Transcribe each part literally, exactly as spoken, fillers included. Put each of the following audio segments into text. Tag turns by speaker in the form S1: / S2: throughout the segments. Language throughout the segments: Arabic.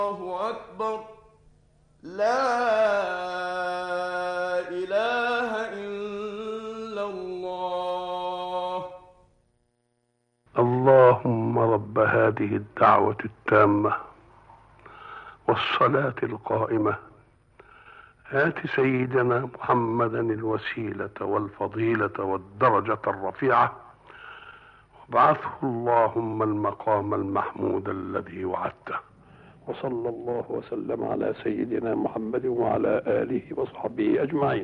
S1: الله أكبر. لا إله إلا الله.
S2: اللهم رب هذه الدعوة التامة والصلاة القائمة، آت سيدنا محمدا الوسيلة والفضيلة والدرجة الرفيعة، وابعثه اللهم المقام المحمود الذي وعدته. وصلى الله وسلم على سيدنا محمد وعلى آله وصحبه أجمعين.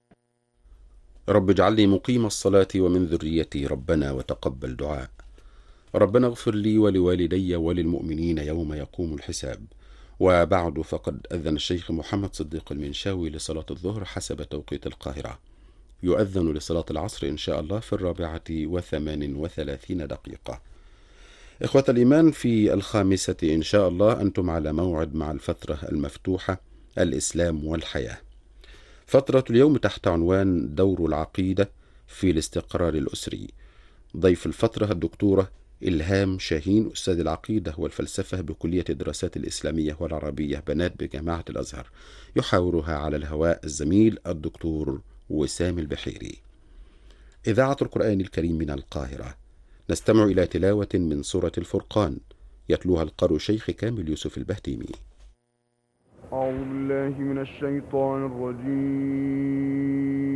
S3: رب اجعلني مقيم الصلاة ومن ذريتي ربنا وتقبل دعاء. ربنا اغفر لي ولوالدي وللمؤمنين يوم يقوم الحساب. وبعد، فقد أذن الشيخ محمد صديق المنشاوي لصلاة الظهر حسب توقيت القاهرة. يؤذن لصلاة العصر إن شاء الله في الرابعة وثمان وثلاثين دقيقة. إخوة الإيمان، في الخامسة إن شاء الله أنتم على موعد مع الفترة المفتوحة الإسلام والحياة. فترة اليوم تحت عنوان دور العقيدة في الاستقرار الأسري. ضيف الفترة الدكتورة إلهام شاهين، أستاذ العقيدة والفلسفة بكلية الدراسات الإسلامية والعربية بنات بجامعة الأزهر. يحاورها على الهواء الزميل الدكتور وسام البحيري. إذاعة القرآن الكريم من القاهرة. نستمع إلى تلاوة من سورة الفرقان، يتلوها القارئ الشيخ كامل يوسف البهتيمي.
S4: أعوذ بالله من الشيطان الرجيم.